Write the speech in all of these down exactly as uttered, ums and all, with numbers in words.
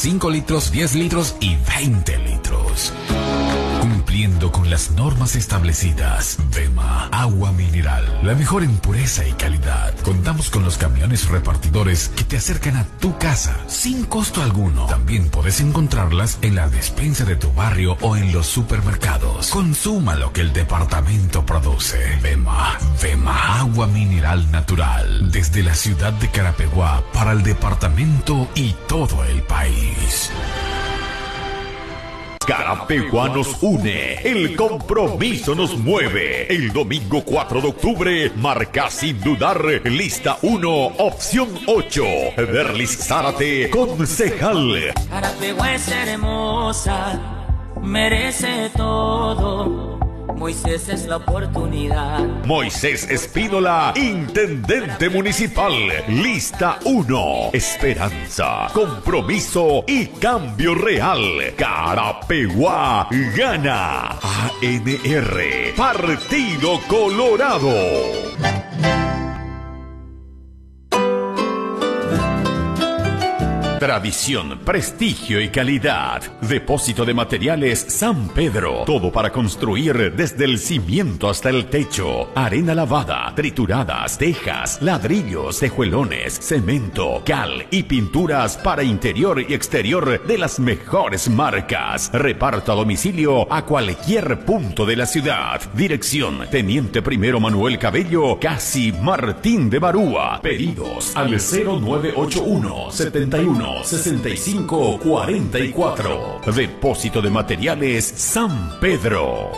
cinco litros, diez litros y veinte litros. Cumpliendo con las normas establecidas. Vema, agua mineral, la mejor en pureza y calidad. Contamos con los camiones repartidores que te acercan a tu casa sin costo alguno. También puedes encontrarlas en la despensa de tu barrio o en los supermercados. Consuma lo que el departamento produce. Vema, Vema, agua mineral natural. Desde la ciudad de Carapeguá para el departamento y todo el país. Carapeguá nos une, el compromiso nos mueve. El domingo cuatro de octubre, marca sin dudar, lista uno, opción ocho. Berlis Zárate, concejal. Carapeguá es hermosa, merece todo. Moisés es la oportunidad. Moisés Espínola, intendente municipal. Lista uno. Esperanza, compromiso y cambio real. Carapeguá gana. A N R, Partido Colorado. Tradición, prestigio y calidad. Depósito de materiales San Pedro. Todo para construir desde el cimiento hasta el techo. Arena lavada, trituradas, tejas, ladrillos, tejuelones, cemento, cal y pinturas para interior y exterior de las mejores marcas. Reparto a domicilio a cualquier punto de la ciudad. Dirección: Teniente Primero Manuel Cabello, casi Martín de Barúa. Pedidos al cero nueve ocho uno, setenta y uno, sesenta y cinco, cuarenta y cuatro. Depósito de materiales San Pedro.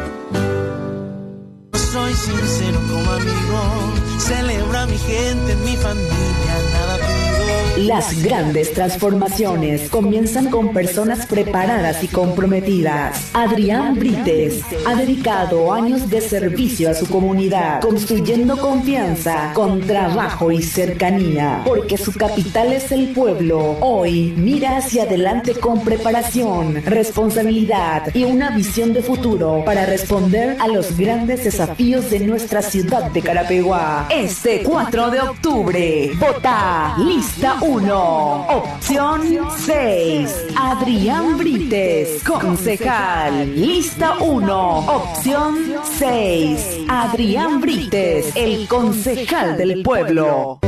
Soy sincero como amigo, celebra a mi gente, mi familia, nada pido. Las grandes transformaciones comienzan con personas preparadas y comprometidas. Adrián Brites ha dedicado años de servicio a su comunidad, construyendo confianza con trabajo y cercanía, porque su capital es el pueblo. Hoy mira hacia adelante con preparación, responsabilidad y una visión de futuro para responder a los grandes desafíos de nuestra ciudad de Carapeguá. Este cuatro de octubre, vota lista uno, opción seis, Adrián Brites, concejal. Lista uno, opción seis, Adrián Brites, el concejal del pueblo.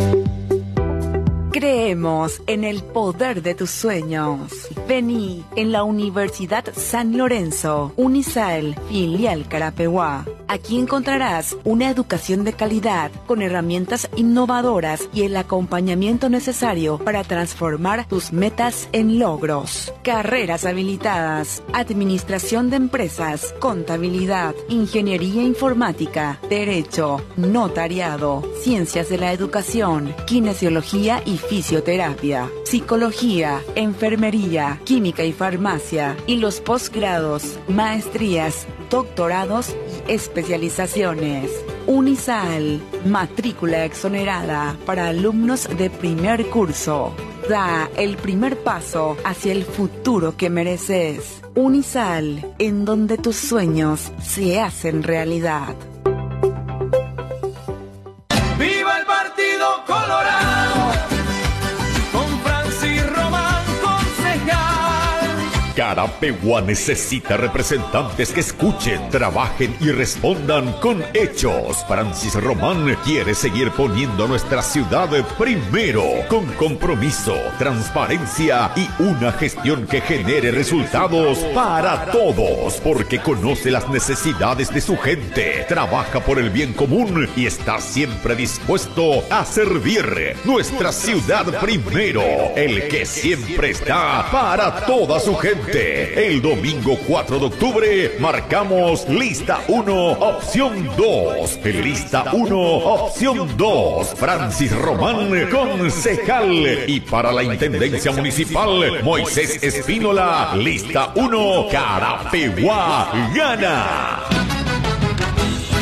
Creemos en el poder de tus sueños. Vení en la Universidad San Lorenzo, Unisael, filial Carapeguá. Aquí encontrarás una educación de calidad con herramientas innovadoras y el acompañamiento necesario para transformar tus metas en logros. Carreras habilitadas: administración de empresas, contabilidad, ingeniería informática, derecho, notariado, ciencias de la educación, kinesiología y fisioterapia, psicología, enfermería, química y farmacia, y los posgrados, maestrías, doctorados y especializaciones. Unisael, matrícula exonerada para alumnos de primer curso. Da el primer paso hacia el futuro que mereces. Unisael, en donde tus sueños se hacen realidad. ¡Viva el Partido Colorado! Carapeguá necesita representantes que escuchen, trabajen y respondan con hechos. Francis Román quiere seguir poniendo a nuestra ciudad primero, con compromiso, transparencia y una gestión que genere resultados para todos, porque conoce las necesidades de su gente, trabaja por el bien común y está siempre dispuesto a servir. Nuestra ciudad primero, el que siempre está para toda su gente. El domingo cuatro de octubre marcamos lista uno, opción dos. Lista uno, opción dos. Francis Román, concejal. Y para la Intendencia Municipal, Moisés Espínola, lista uno, Carapeguá gana.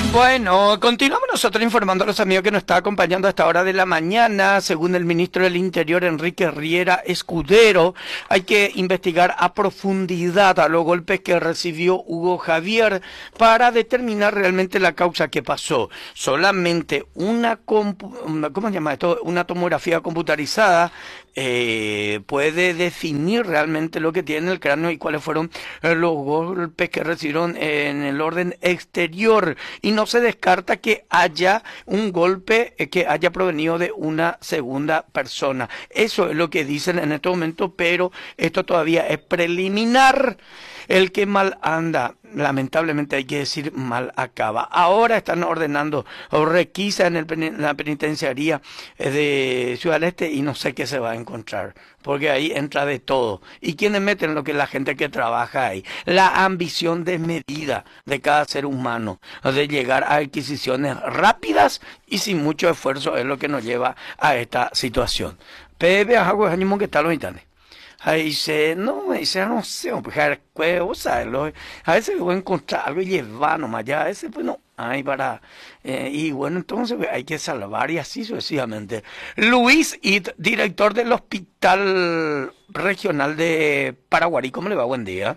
Bueno, continuamos nosotros informando a los amigos que nos está acompañando a esta hora de la mañana. Según el ministro del Interior, Enrique Riera Escudero, hay que investigar a profundidad a los golpes que recibió Hugo Javier para determinar realmente la causa que pasó. Solamente una, una ¿cómo se llama esto? Una tomografía computarizada eh, puede definir realmente lo que tiene el cráneo y cuáles fueron los golpes que recibieron en el orden exterior. Y no se descarta que haya un golpe eh, que haya provenido de una segunda persona. Eso es lo que dicen en este momento, pero esto todavía es preliminar. El que mal anda, lamentablemente hay que decir, mal acaba. Ahora están ordenando requisa en, el, en la penitenciaría de Ciudad del Este y no sé qué se va a encontrar, porque ahí entra de todo. ¿Y quiénes meten lo que es la gente que trabaja ahí? La ambición desmedida de cada ser humano, de llegar a adquisiciones rápidas y sin mucho esfuerzo es lo que nos lleva a esta situación. Pepe, algo ánimo que tal los internet. Ahí dice, no, me dice, no sé, pues, o sea, lo, a veces voy a encontrar algo y llevar nomás, ya, a veces, pues no, hay para, eh, y bueno, entonces pues, hay que salvar y así sucesivamente. Luis It, director del Hospital Regional de Paraguarí, ¿cómo le va? Buen día.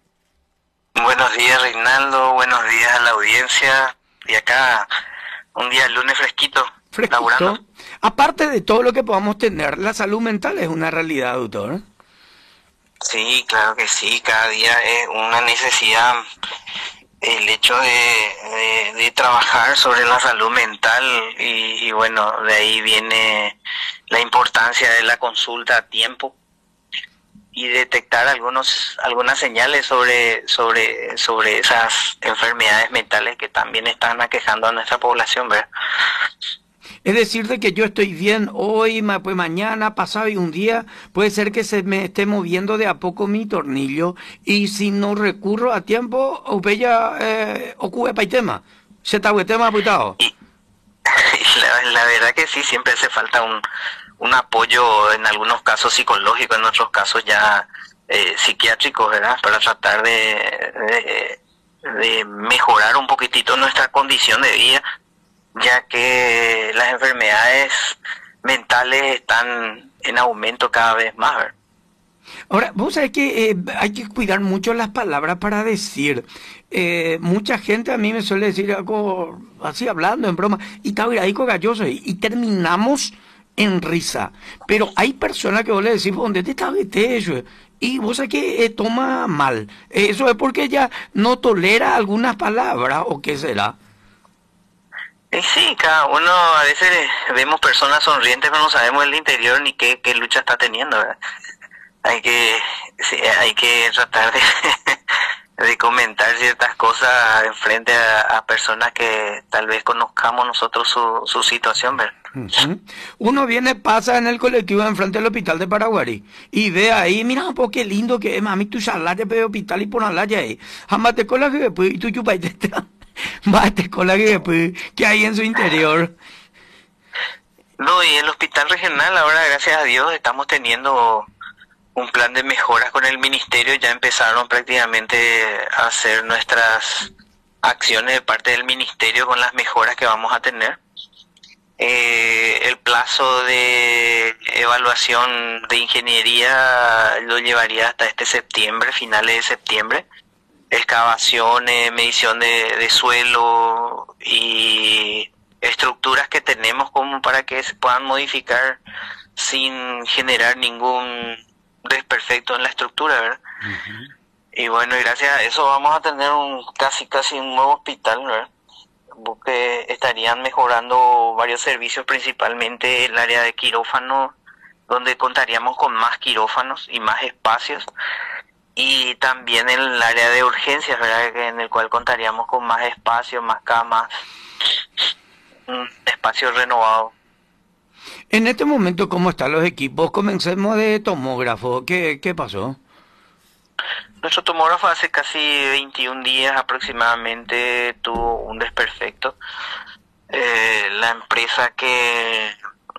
Buenos días, Reinaldo, buenos días a la audiencia, y acá, un día lunes fresquito, Fresquito. Laburando. Aparte de todo lo que podamos tener, la salud mental es una realidad, doctor. Sí, claro que sí, cada día es una necesidad el hecho de, de, de trabajar sobre la salud mental y, y bueno, de ahí viene la importancia de la consulta a tiempo y detectar algunos algunas señales sobre sobre sobre esas enfermedades mentales que también están aquejando a nuestra población, ¿verdad? Es decir, de que yo estoy bien hoy, pues mañana, pasado y un día, puede ser que se me esté moviendo de a poco mi tornillo y si no recurro a tiempo, ya eh, ocurre para el tema. Se está el tema apuntado. Y, y la, la verdad que sí, siempre hace falta un, un apoyo, en algunos casos psicológico, en otros casos ya eh, psiquiátricos, ¿verdad? Para tratar de, de, de mejorar un poquitito nuestra condición de vida, ya que las enfermedades mentales están en aumento cada vez más, ¿verdad? Ahora, vos sabés que eh, hay que cuidar mucho las palabras para decir. Eh, mucha gente a mí me suele decir algo así hablando en broma, y cabiraico galloso, y, y terminamos en risa. Pero hay personas que vos le decís, ¿dónde te está eso? Y vos sabés que eh, toma mal. Eso es porque ella no tolera algunas palabras, ¿o qué será? Y sí, cada uno, a veces vemos personas sonrientes, pero no sabemos el interior ni qué, qué lucha está teniendo, ¿verdad? Hay que, sí, hay que tratar de, de comentar ciertas cosas en frente a, a personas que tal vez conozcamos nosotros su, su situación, ¿verdad? Uh-huh. Uno viene, pasa en el colectivo enfrente del hospital de Paraguarí y ve ahí, mira un poco qué lindo que es, mami, tu salaria de hospital y por la laya ahí. Jamás te cola que después, y tu chupaite bate con la que después que hay en su interior. No, y el hospital regional ahora, gracias a Dios, estamos teniendo un plan de mejoras con el ministerio. Ya empezaron prácticamente a hacer nuestras acciones de parte del ministerio con las mejoras que vamos a tener. Eh, el plazo de evaluación de ingeniería lo llevaría hasta este septiembre, finales de septiembre. Excavaciones, medición de, de suelo y estructuras que tenemos como para que se puedan modificar sin generar ningún desperfecto en la estructura, ¿verdad? Uh-huh. Y bueno, y gracias a eso vamos a tener un casi casi un nuevo hospital, ¿verdad? Porque estarían mejorando varios servicios, principalmente el área de quirófano, donde contaríamos con más quirófanos y más espacios. Y también en el área de urgencias, ¿verdad? En el cual contaríamos con más espacio, más camas, un espacio renovado. En este momento, ¿cómo están los equipos? Comencemos de tomógrafo. ¿Qué, qué pasó? Nuestro tomógrafo hace casi veintiún días aproximadamente tuvo un desperfecto. Eh, la empresa que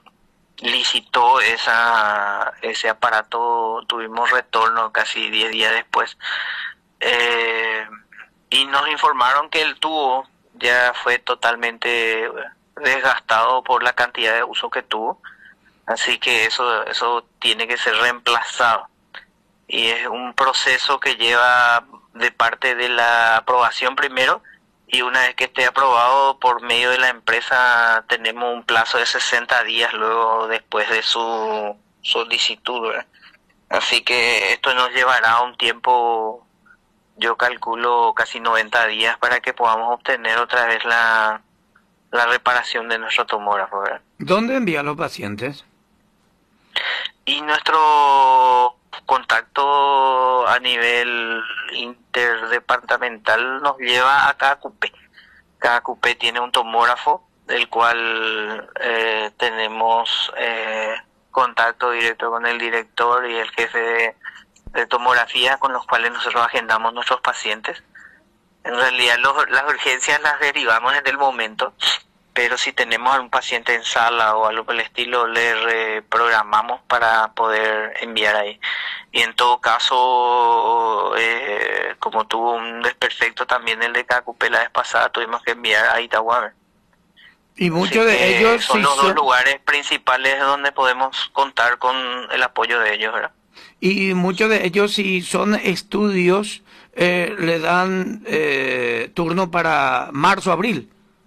licitó esa ese aparato, tuvimos retorno casi diez días después, eh, y nos informaron que el tubo ya fue totalmente desgastado por la cantidad de uso que tuvo, así que eso, eso tiene que ser reemplazado. Y es un proceso que lleva de parte de la aprobación primero, y una vez que esté aprobado por medio de la empresa tenemos un plazo de sesenta días luego después de su solicitud, ¿verdad? Así que esto nos llevará un tiempo, yo calculo casi noventa días, para que podamos obtener otra vez la, la reparación de nuestro tomógrafo, ¿verdad? ¿Dónde envían los pacientes? Y nuestro contacto a nivel interdepartamental nos lleva a cada C U P. Cada C U P tiene un tomógrafo, del cual eh, tenemos eh, contacto directo con el director y el jefe de, de tomografía, con los cuales nosotros agendamos nuestros pacientes. En realidad los, las urgencias las derivamos en el momento, pero si tenemos algún paciente en sala o algo por el estilo, le reprogramamos para poder enviar ahí. Y en todo caso, eh, como tuvo un desperfecto también el de C U P la vez pasada, tuvimos que enviar a Itagüí. Y muchos de ellos son sí los son... dos lugares principales donde podemos contar con el apoyo de ellos, ¿verdad? Y muchos de ellos, si son estudios, eh, le dan eh, turno para marzo, abril.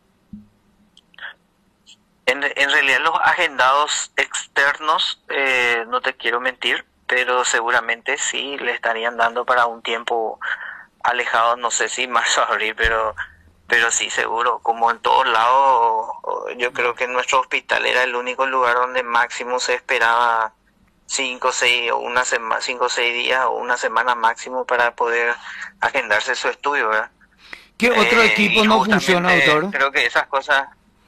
En, en realidad los agendados externos, eh, no te quiero mentir, pero seguramente sí le estarían dando para un tiempo alejado, no sé si marzo o abril, pero pero sí, seguro, como en todos lados. Yo creo que nuestro hospital era el único lugar donde máximo se esperaba cinco, seis o una semana, cinco o seis días o una semana máximo para poder agendarse su estudio, ¿verdad? ¿Qué otro Eh, equipo y no justamente funciona, doctor? Creo que esas cosas.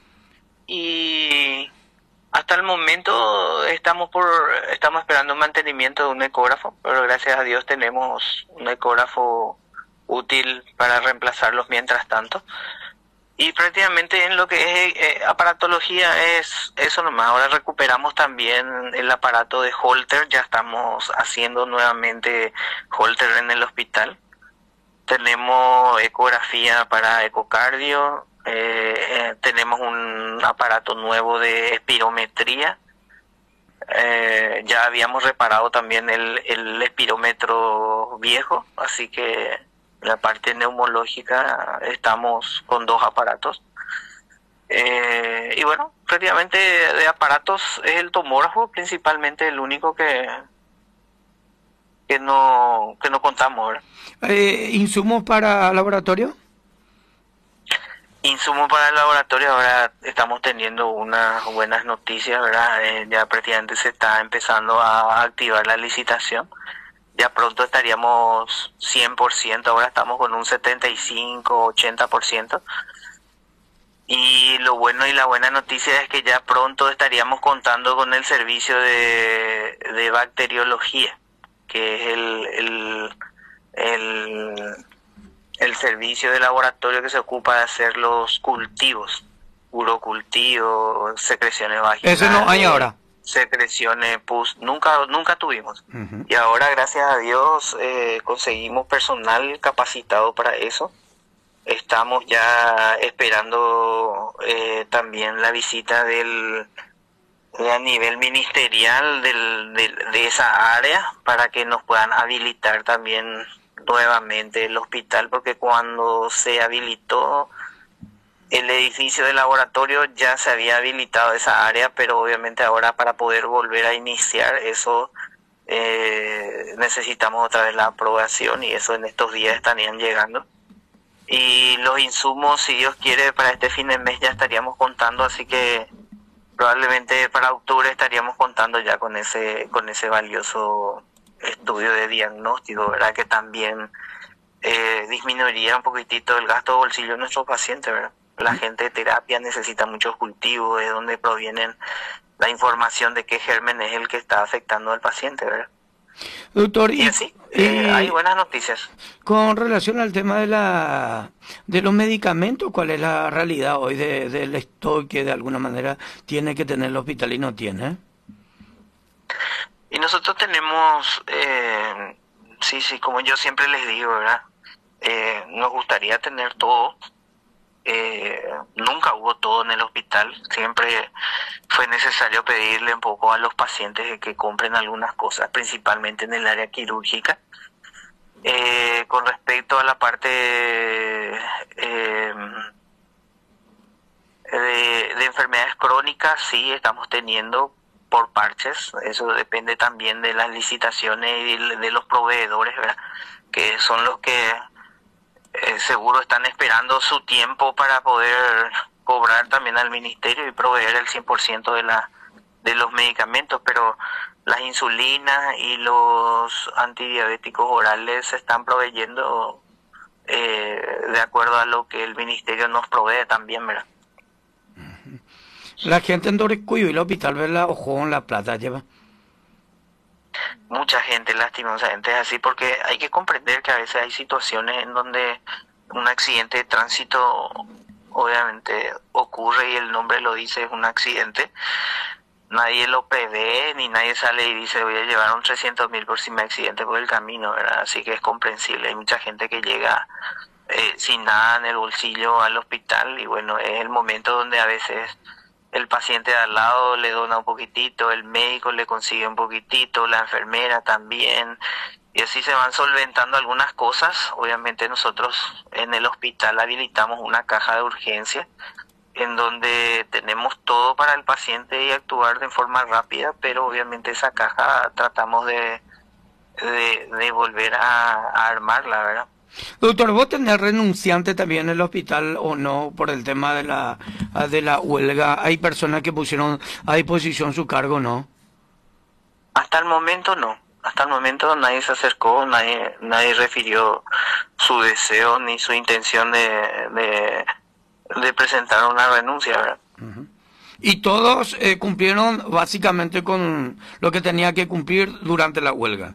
Y hasta el momento estamos por estamos esperando un mantenimiento de un ecógrafo, pero gracias a Dios tenemos un ecógrafo útil para reemplazarlos mientras tanto. Y prácticamente en lo que es eh, aparatología es eso nomás. Ahora recuperamos también el aparato de Holter, ya estamos haciendo nuevamente Holter en el hospital. Tenemos ecografía para ecocardio. Eh, eh, tenemos un aparato nuevo de espirometría. Eh, ya habíamos reparado también el, el espirómetro viejo, así que la parte neumológica estamos con dos aparatos. Eh, y bueno, prácticamente de aparatos es el tomógrafo principalmente el único que que no que no contamos, ¿verdad? Eh, ¿Insumos para laboratorio? Insumo para el laboratorio, ahora estamos teniendo unas buenas noticias, ¿verdad? Eh, ya prácticamente se está empezando a activar la licitación. Ya pronto estaríamos cien por ciento, ahora estamos con un setenta y cinco, ochenta por ciento. Y lo bueno y la buena noticia es que ya pronto estaríamos contando con el servicio de, de bacteriología, que es el... el, el el servicio de laboratorio que se ocupa de hacer los cultivos, urocultivos, secreciones vaginales. Eso no hay ahora. Secreciones pus, nunca nunca tuvimos. Uh-huh. Y ahora, gracias a Dios, eh, conseguimos personal capacitado para eso. Estamos ya esperando eh, también la visita del de a nivel ministerial del, del, de esa área para que nos puedan habilitar también nuevamente el hospital, porque cuando se habilitó el edificio de laboratorio ya se había habilitado esa área, pero obviamente ahora para poder volver a iniciar eso eh, necesitamos otra vez la aprobación, y eso en estos días estarían llegando. Y los insumos, si Dios quiere, para este fin de mes ya estaríamos contando, así que probablemente para octubre estaríamos contando ya con ese con ese valioso estudio de diagnóstico, ¿verdad? Que también eh, disminuiría un poquitito el gasto de bolsillo de nuestros pacientes, ¿verdad? La gente de terapia necesita muchos cultivos, de donde provienen la información de qué germen es el que está afectando al paciente, ¿verdad? Doctor, y, y así, eh, hay buenas noticias. Con relación al tema de la de los medicamentos, ¿cuál es la realidad hoy de, del stock que de alguna manera tiene que tener el hospital y no tiene? Y nosotros tenemos, eh, sí, sí, como yo siempre les digo, ¿verdad? Eh, nos gustaría tener todo, Eh, nunca hubo todo en el hospital, siempre fue necesario pedirle un poco a los pacientes que compren algunas cosas, principalmente en el área quirúrgica. Eh, con respecto a la parte eh, de, de enfermedades crónicas, sí estamos teniendo por parches, eso depende también de las licitaciones y de, de los proveedores, ¿verdad? Que son los que Eh, seguro están esperando su tiempo para poder cobrar también al ministerio y proveer el cien por ciento de la de los medicamentos, pero las insulinas y los antidiabéticos orales se están proveyendo eh, de acuerdo a lo que el ministerio nos provee también, ¿verdad? La gente en Doricuyo y el hospital Vela Ojo en La Plata lleva. Mucha gente, lastimosamente es así, porque hay que comprender que a veces hay situaciones en donde un accidente de tránsito obviamente ocurre y el nombre lo dice, es un accidente. Nadie lo prevé, ni nadie sale y dice voy a llevar un trescientos mil por si me accidente por el camino, ¿verdad? Así que es comprensible. Hay mucha gente que llega eh, sin nada en el bolsillo al hospital y bueno, es el momento donde a veces el paciente de al lado le dona un poquitito, el médico le consigue un poquitito, la enfermera también, y así se van solventando algunas cosas. Obviamente nosotros en el hospital habilitamos una caja de urgencia en donde tenemos todo para el paciente y actuar de forma rápida, pero obviamente esa caja tratamos de, de, de volver a, a armarla, ¿verdad? Doctor, ¿vos tenés renunciante también en el hospital o no por el tema de la de la huelga? ¿Hay personas que pusieron a disposición su cargo, no? Hasta el momento no. Hasta el momento nadie se acercó, nadie nadie refirió su deseo ni su intención de, de, de presentar una renuncia, ¿verdad? Uh-huh. Y todos eh, cumplieron básicamente con lo que tenía que cumplir durante la huelga.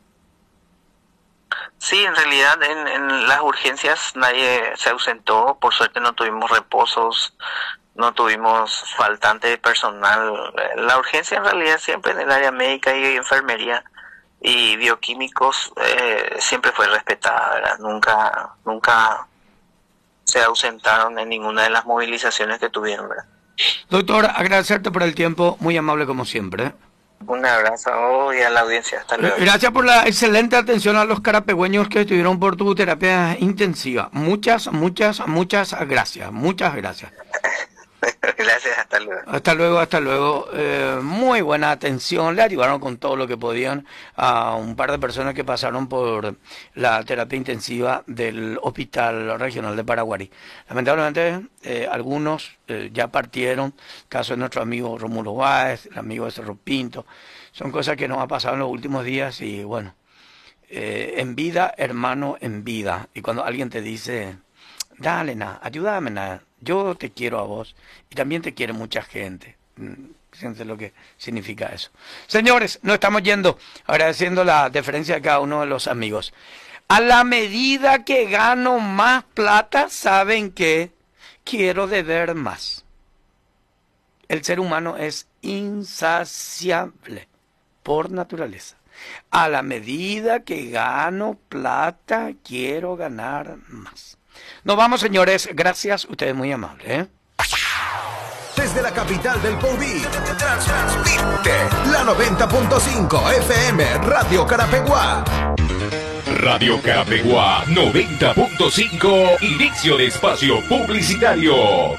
Sí, en realidad en, en las urgencias nadie se ausentó, por suerte no tuvimos reposos, no tuvimos faltante de personal. La urgencia en realidad siempre en el área médica y enfermería y bioquímicos eh, siempre fue respetada, ¿verdad? Nunca, nunca se ausentaron en ninguna de las movilizaciones que tuvieron, ¿verdad? Doctor, agradecerte por el tiempo, muy amable como siempre. Un abrazo a vos y a la audiencia. Hasta luego. Gracias por la excelente atención a los carapegüeños que estuvieron por tu terapia intensiva. Muchas, muchas, muchas gracias. Muchas gracias. Gracias, hasta luego. Hasta luego, hasta luego. Eh, muy buena atención. Le ayudaron con todo lo que podían a un par de personas que pasaron por la terapia intensiva del Hospital Regional de Paraguarí. Lamentablemente, eh, algunos eh, ya partieron. Caso de nuestro amigo Romulo Báez, el amigo de Cerro Pinto. Son cosas que nos ha pasado en los últimos días y bueno, eh, en vida, hermano, en vida. Y cuando alguien te dice, dale, na, ayúdame, na. Yo te quiero a vos y también te quiere mucha gente. Fíjense lo que significa eso. Señores, nos estamos yendo, agradeciendo la deferencia de cada uno de los amigos. A la medida que gano más plata, ¿saben qué? Quiero deber más. El ser humano es insaciable por naturaleza. A la medida que gano plata, quiero ganar más. Nos vamos, señores. Gracias. Usted es muy amable, ¿eh? Desde la capital del Covid, transmite la noventa punto cinco F M Radio Carapeguá. Radio Carapeguá noventa punto cinco. Inicio de espacio publicitario.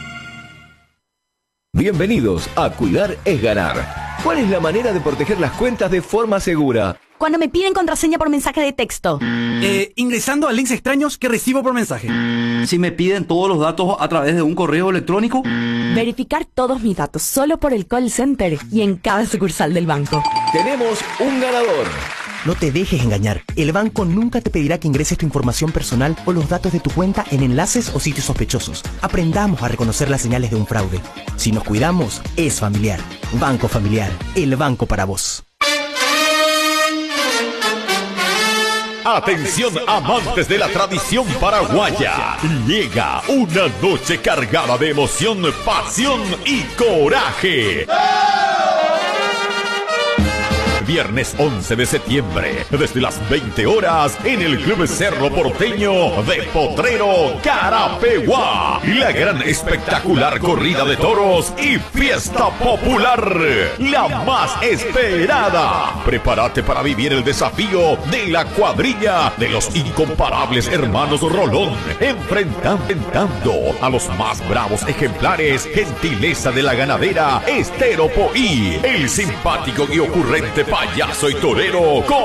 Bienvenidos a Cuidar es Ganar. ¿Cuál es la manera de proteger las cuentas de forma segura? Cuando me piden contraseña por mensaje de texto. Eh, ingresando a links extraños que recibo por mensaje. Si me piden todos los datos a través de un correo electrónico. Verificar todos mis datos solo por el call center y en cada sucursal del banco. Tenemos un ganador. No te dejes engañar. El banco nunca te pedirá que ingreses tu información personal o los datos de tu cuenta en enlaces o sitios sospechosos. Aprendamos a reconocer las señales de un fraude. Si nos cuidamos, es familiar. Banco Familiar, el banco para vos. Atención amantes de la tradición paraguaya. Llega una noche cargada de emoción, pasión y coraje. viernes once de septiembre, desde las veinte horas, en el Club Cerro Porteño de Potrero, Carapeguá. La gran espectacular corrida de toros y fiesta popular, la más esperada. Prepárate para vivir el desafío de la cuadrilla de los incomparables hermanos Rolón, enfrentando a los más bravos ejemplares, gentileza de la ganadera Estero Poí, el simpático y ocurrente payaso y torero